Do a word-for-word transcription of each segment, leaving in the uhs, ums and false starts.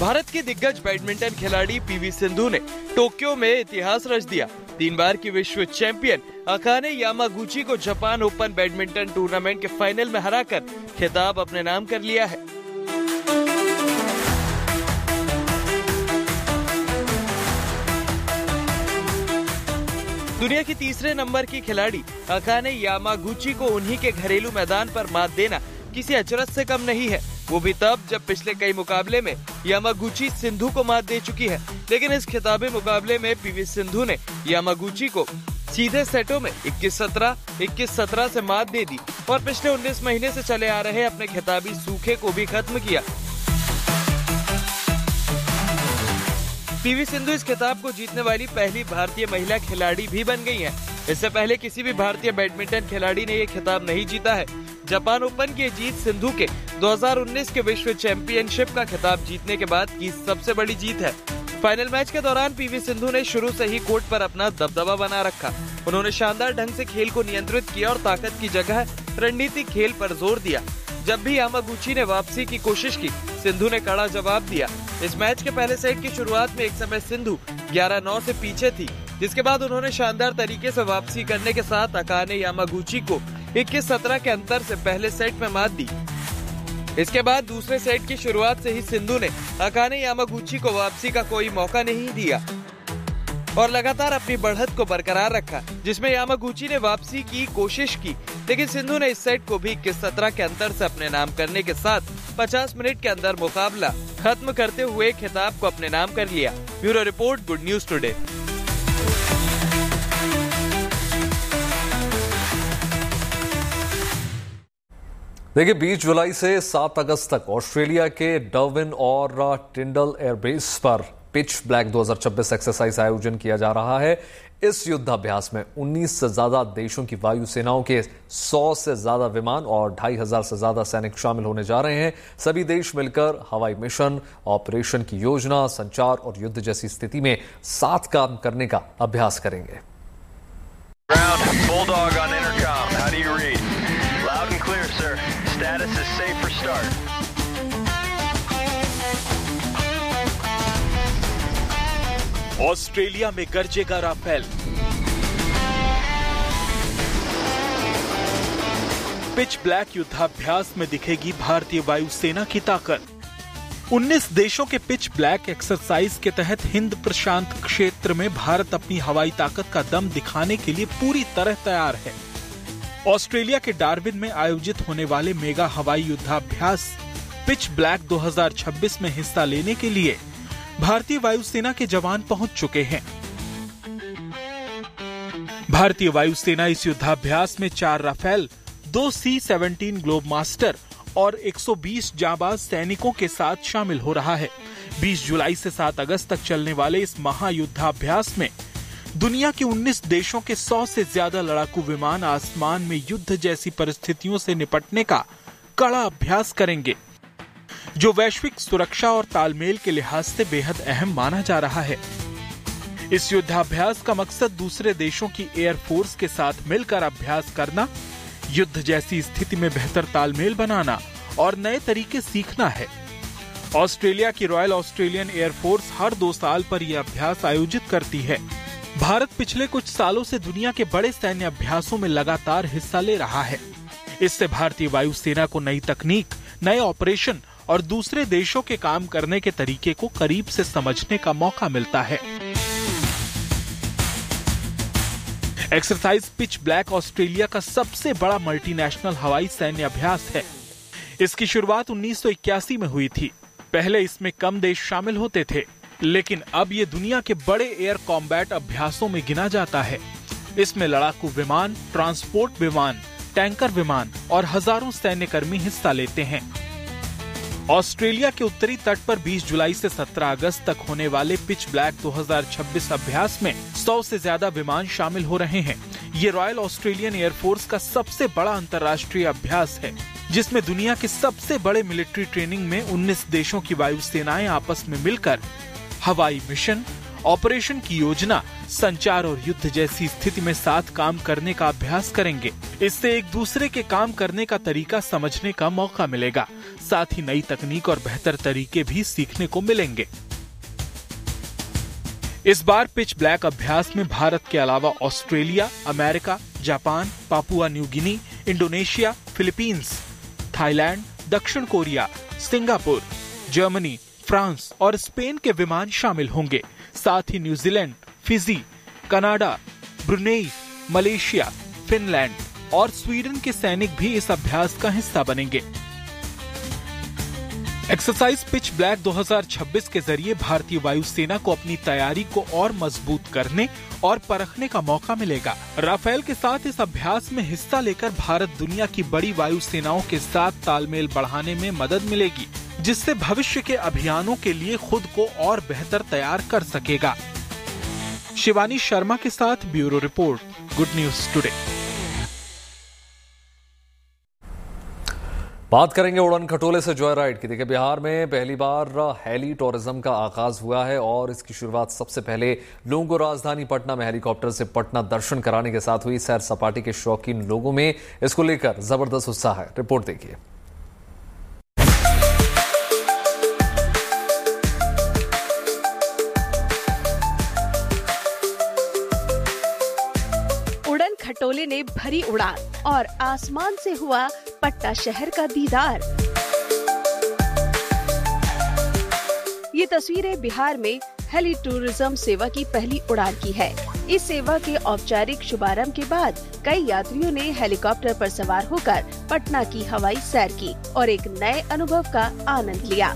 भारत की दिग्गज बैडमिंटन खिलाड़ी पीवी सिंधु ने टोक्यो में इतिहास रच दिया। तीन बार की विश्व चैंपियन अकाने यामागुची को जापान ओपन बैडमिंटन टूर्नामेंट के फाइनल में हराकर खिताब अपने नाम कर लिया है। दुनिया की तीसरे नंबर की खिलाड़ी अकाने यामागुची को उन्हीं के घरेलू मैदान पर मात देना किसी अचरज से कम नहीं है, वो भी तब जब पिछले कई मुकाबले में यामागुची सिंधु को मात दे चुकी है। लेकिन इस खिताबी मुकाबले में पीवी सिंधु ने यामागुची को सीधे सेटों में इक्कीस सत्रह, इक्कीस सत्रह से मात दे दी और पिछले उन्नीस महीने से चले आ रहे अपने खिताबी सूखे को भी खत्म किया। पीवी सिंधु इस खिताब को जीतने वाली पहली भारतीय महिला खिलाड़ी भी बन गई हैं। इससे पहले किसी भी भारतीय बैडमिंटन खिलाड़ी ने ये खिताब नहीं जीता है। जापान ओपन की जीत सिंधु के दो हज़ार उन्नीस के विश्व चैंपियनशिप का खिताब जीतने के बाद की सबसे बड़ी जीत है। फाइनल मैच के दौरान पीवी सिंधु ने शुरू से ही कोर्ट पर अपना दबदबा बना रखा। उन्होंने शानदार ढंग से खेल को नियंत्रित किया और ताकत की जगह रणनीतिक खेल पर जोर दिया। जब भी यामागुची ने वापसी की कोशिश की, सिंधु ने कड़ा जवाब दिया। इस मैच के पहले सेट की शुरुआत में एक समय सिंधु ग्यारह नौ से पीछे थी, जिसके बाद उन्होंने शानदार तरीके से वापसी करने के साथ अकाने यामागुची को इक्कीस सत्रह के अंतर से पहले सेट में मात दी। इसके बाद दूसरे सेट की शुरुआत से ही सिंधु ने अकाने यामागुची को वापसी का कोई मौका नहीं दिया और लगातार अपनी बढ़त को बरकरार रखा, जिसमें यामागुची ने वापसी की कोशिश की, लेकिन सिंधु ने इस सेट को भी इक्कीस सत्रह के अंतर से अपने नाम करने के साथ पचास मिनट के अंदर मुकाबला खत्म करते हुए खिताब को अपने नाम कर लिया। Bureau report, good news today. देखिए, बीस जुलाई से सात अगस्त तक ऑस्ट्रेलिया के डार्विन और टिंडल एयरबेस पर पिच ब्लैक दो हज़ार छब्बीस एक्सरसाइज आयोजन किया जा रहा है। इस युद्धाभ्यास में उन्नीस से ज्यादा देशों की वायु सेनाओं के सौ से ज्यादा विमान और ढाई हजार से ज्यादा सैनिक शामिल होने जा रहे हैं। सभी देश मिलकर हवाई मिशन, ऑपरेशन की योजना, संचार और युद्ध जैसी स्थिति में साथ काम करने का अभ्यास करेंगे। ऑस्ट्रेलिया में गरजेगा राफेल। पिच ब्लैक युद्धाभ्यास में दिखेगी भारतीय वायुसेना की ताकत। उन्नीस देशों के पिच ब्लैक एक्सरसाइज के तहत हिंद प्रशांत क्षेत्र में भारत अपनी हवाई ताकत का दम दिखाने के लिए पूरी तरह तैयार है। ऑस्ट्रेलिया के डार्विन में आयोजित होने वाले मेगा हवाई युद्धाभ्यास पिच ब्लैक दो हज़ार छब्बीस में हिस्सा लेने के लिए भारतीय वायुसेना के जवान पहुंच चुके हैं। भारतीय वायुसेना इस युद्धाभ्यास में चार राफेल, दो सी सेवनटीन ग्लोब मास्टर और एक सौ बीस जांबाज सैनिकों के साथ शामिल हो रहा है। बीस जुलाई से सात अगस्त तक चलने वाले इस महायुद्धाभ्यास में दुनिया के उन्नीस देशों के सौ से ज्यादा लड़ाकू विमान आसमान में युद्ध जैसी परिस्थितियों से निपटने का कड़ा अभ्यास करेंगे, जो वैश्विक सुरक्षा और तालमेल के लिहाज से बेहद अहम माना जा रहा है। इस युद्धाभ्यास का मकसद दूसरे देशों की एयरफोर्स के साथ मिलकर अभ्यास करना, युद्ध जैसी स्थिति में बेहतर तालमेल बनाना और नए तरीके सीखना है। ऑस्ट्रेलिया की रॉयल ऑस्ट्रेलियन एयरफोर्स हर दो साल पर यह अभ्यास आयोजित करती है। भारत पिछले कुछ सालों से दुनिया के बड़े सैन्य अभ्यासों में लगातार हिस्सा ले रहा है। इससे भारतीय वायुसेना को नई तकनीक, नए ऑपरेशन और दूसरे देशों के काम करने के तरीके को करीब से समझने का मौका मिलता है। एक्सरसाइज पिच ब्लैक ऑस्ट्रेलिया का सबसे बड़ा मल्टीनेशनल हवाई सैन्य अभ्यास है। इसकी शुरुआत उन्नीस सौ इक्यासी में हुई थी। पहले इसमें कम देश शामिल होते थे, लेकिन अब ये दुनिया के बड़े एयर कॉम्बैट अभ्यासों में गिना जाता है। इसमें लड़ाकू विमान, ट्रांसपोर्ट विमान, टैंकर विमान और हजारों सैन्यकर्मी हिस्सा लेते हैं। ऑस्ट्रेलिया के उत्तरी तट पर बीस जुलाई से सत्रह अगस्त तक होने वाले पिच ब्लैक दो हज़ार छब्बीस अभ्यास में सौ से ज्यादा विमान शामिल हो रहे हैं। ये रॉयल ऑस्ट्रेलियन एयरफोर्स का सबसे बड़ा अंतर्राष्ट्रीय अभ्यास है, जिसमें दुनिया के सबसे बड़े मिलिट्री ट्रेनिंग में उन्नीस देशों की वायुसेनाएं आपस में मिलकर हवाई मिशन, ऑपरेशन की योजना, संचार और युद्ध जैसी स्थिति में साथ काम करने का अभ्यास करेंगे। इससे एक दूसरे के काम करने का तरीका समझने का मौका मिलेगा। साथ ही नई तकनीक और बेहतर तरीके भी सीखने को मिलेंगे। इस बार पिच ब्लैक अभ्यास में भारत के अलावा Australia, America, Japan, Papua New Guinea, Indonesia, Philippines, Thailand, दक्षिण कोरिया, सिंगापुर, जर्मनी, फ्रांस और स्पेन के विमान शामिल होंगे। साथ ही New Zealand, Fiji, Canada, Brunei, Malaysia, Finland और स्वीडन के सैनिक भी इस अभ्यास का हिस्सा बनेंगे। एक्सरसाइज पिच ब्लैक दो हज़ार छब्बीस के जरिए भारतीय वायुसेना को अपनी तैयारी को और मजबूत करने और परखने का मौका मिलेगा। राफेल के साथ इस अभ्यास में हिस्सा लेकर भारत दुनिया की बड़ी वायुसेनाओं के साथ तालमेल बढ़ाने में मदद मिलेगी, जिससे भविष्य के अभियानों के लिए खुद को और बेहतर तैयार कर सकेगा। शिवानी शर्मा के साथ bureau report, good news today. बात करेंगे उड़न खटोले से जॉय राइड की। देखिए, बिहार में पहली बार हेली टूरिज्म का आगाज हुआ है और इसकी शुरुआत सबसे पहले लोगों को राजधानी पटना में हेलीकॉप्टर से पटना दर्शन कराने के साथ हुई। सैर सपाटे के शौकीन लोगों में इसको लेकर जबरदस्त उत्साह है। रिपोर्ट देखिए। उड़न खटोले ने भरी उड़ान और आसमान से हुआ पटना शहर का दीदार। ये तस्वीरें बिहार में हेली टूरिज्म सेवा की पहली उड़ान की है। इस सेवा के औपचारिक शुभारंभ के बाद कई यात्रियों ने हेलीकॉप्टर पर सवार होकर पटना की हवाई सैर की और एक नए अनुभव का आनंद लिया।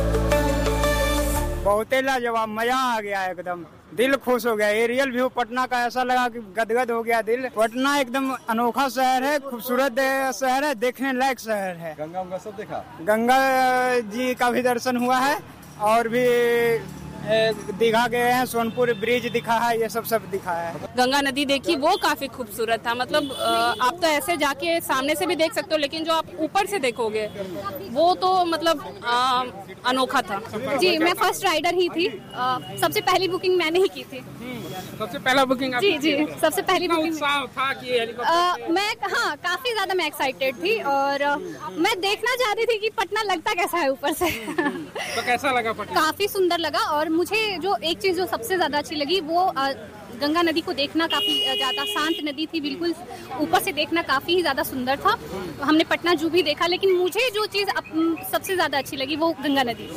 बहुत लाजवाब, मजा आ गया, एकदम दिल खुश हो गया। एरियल व्यू पटना का ऐसा लगा कि गदगद हो गया दिल। पटना एकदम अनोखा शहर है, खूबसूरत शहर है, देखने लायक शहर है। गंगा उंगा सब देखा, गंगा जी का भी दर्शन हुआ है और भी दीघा गए हैं, सोनपुर ब्रिज दिखा है, ये सब सब दिखा है। गंगा नदी देखी, वो काफी खूबसूरत था। मतलब आप तो ऐसे जाके सामने से भी देख सकते हो, लेकिन जो आप ऊपर से देखोगे वो तो मतलब आ, अनोखा था। जी, मैं फर्स्ट राइडर ही थी। आ, सबसे पहली बुकिंग मैंने ही की थी। सबसे पहला बुकिंग जी जी सबसे पहली बुकिंग था कि हेलीकॉप्टर। मैं हाँ काफी ज्यादा मैं एक्साइटेड थी और आ, मैं देखना चाह रही थी कि पटना लगता कैसा है ऊपर से। तो कैसा लगा पटना? काफी सुंदर लगा और मुझे जो एक चीज जो सबसे ज्यादा अच्छी लगी वो आ, गंगा नदी को देखना। काफी ज्यादा शांत नदी थी, बिल्कुल ऊपर से देखना काफी ही ज्यादा सुंदर था। हमने पटना जू भी देखा, लेकिन मुझे जो चीज सबसे ज्यादा अच्छी लगी वो गंगा नदी।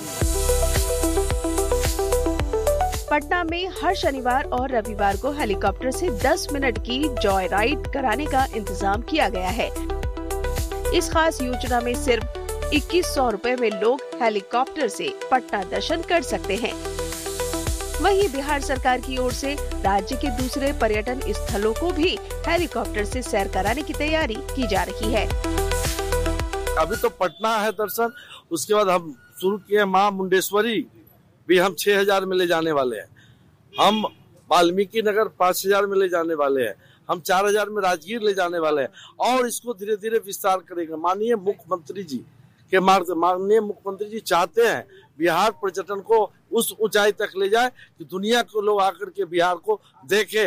पटना में हर शनिवार और रविवार को हेलीकॉप्टर से दस मिनट की जॉय राइड कराने का इंतजाम किया गया है। इस खास योजना में सिर्फ इक्कीस सौ रुपए में लोग हेलीकॉप्टर से पटना दर्शन कर सकते हैं। वहीं बिहार सरकार की ओर से राज्य के दूसरे पर्यटन स्थलों को भी हेलीकॉप्टर से सैर कराने की तैयारी की जा रही है। अभी तो पटना है दर्शन, उसके बाद हम शुरू किए माँ मुंडेश्वरी भी हम छह हजार में ले जाने वाले हैं। हम वाल्मीकि नगर पाँच हजार में ले जाने वाले हैं। हम चार हजार में राजगीर ले जाने वाले हैं और इसको धीरे धीरे विस्तार करेंगे। माननीय मुख्यमंत्री जी के मार्ग माननीय मुख्यमंत्री जी चाहते हैं बिहार पर्यटन को उस ऊंचाई तक ले जाए कि दुनिया के लोग आकर के बिहार को देखे।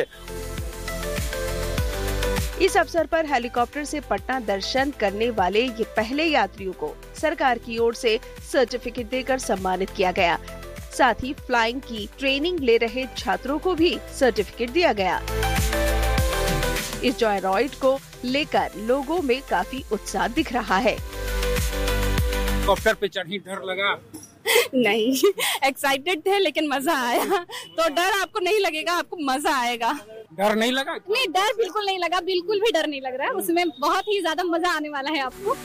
इस अवसर पर हेलीकॉप्टर से पटना दर्शन करने वाले ये पहले यात्रियों को सरकार की ओर से सर्टिफिकेट देकर सम्मानित किया गया। साथ ही फ्लाइंग की ट्रेनिंग ले रहे छात्रों को भी सर्टिफिकेट दिया गया। इस जॉय राइड को लेकर लोगों में काफी उत्साह दिख रहा है। हेलीकॉप्टर पे चढ़ी, डर लगा? नहीं, एक्साइटेड थे लेकिन मजा आया। तो डर आपको नहीं लगेगा, आपको मजा आएगा। डर नहीं लगा? नहीं, डर बिल्कुल नहीं लगा, बिल्कुल भी डर नहीं लग रहा है। उसमें बहुत ही ज्यादा मजा आने वाला है आपको।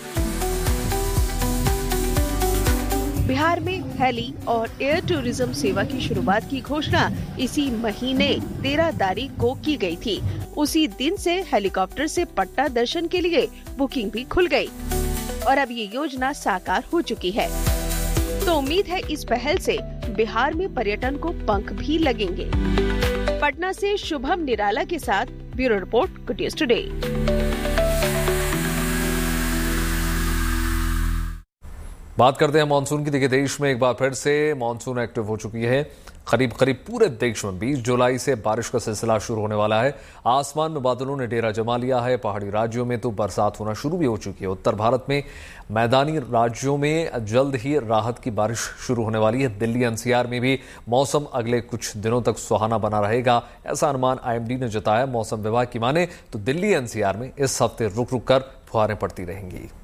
बिहार में हेली और एयर टूरिज्म सेवा की शुरुआत की घोषणा इसी महीने तेरह तारीख को की गई थी। उसी दिन से हेलीकॉप्टर से पटना दर्शन के लिए बुकिंग भी खुल गई और अब ये योजना साकार हो चुकी है। तो उम्मीद है इस पहल से बिहार में पर्यटन को पंख भी लगेंगे। पटना से शुभम निराला के साथ bureau report, good news today. बात करते हैं मानसून की। देखिए, देश में एक बार फिर से मानसून एक्टिव हो चुकी है। करीब करीब पूरे देश में बीस जुलाई से बारिश का सिलसिला शुरू होने वाला है। आसमान में बादलों ने डेरा जमा लिया है। पहाड़ी राज्यों में तो बरसात होना शुरू भी हो चुकी है। उत्तर भारत में मैदानी राज्यों में जल्द ही राहत की बारिश शुरू होने वाली है। दिल्ली एनसीआर में भी मौसम अगले कुछ दिनों तक सुहाना बना रहेगा, ऐसा अनुमान आईएमडी ने जताया। मौसम विभाग की माने तो दिल्ली एनसीआर में इस हफ्ते रुक रुक कर फुहारें पड़ती रहेंगी।